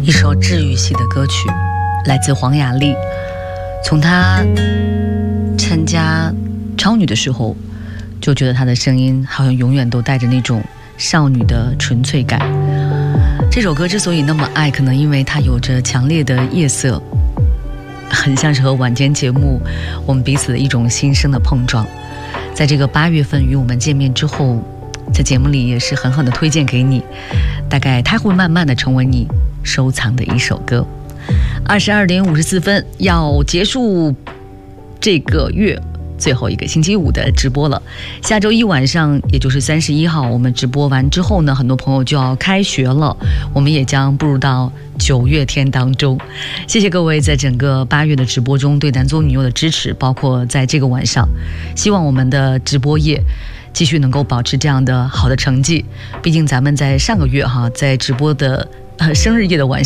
一首治愈系的歌曲，来自黄雅莉。从她参加超女的时候，就觉得她的声音好像永远都带着那种少女的纯粹感。这首歌之所以那么爱，可能因为它有着强烈的夜色，很像是和晚间节目我们彼此的一种心声的碰撞。在这个8月份与我们见面之后，在节目里也是狠狠的推荐给你，大概它会慢慢的成为你收藏的一首歌。22点54分要结束这个月最后一个星期五的直播了。下周一晚上，也就是31号，我们直播完之后呢，很多朋友就要开学了，我们也将步入到9月天当中。谢谢各位在整个8月的直播中对男左女右的支持，包括在这个晚上，希望我们的直播业继续能够保持这样的好的成绩。毕竟咱们在上个月在直播的生日夜的晚上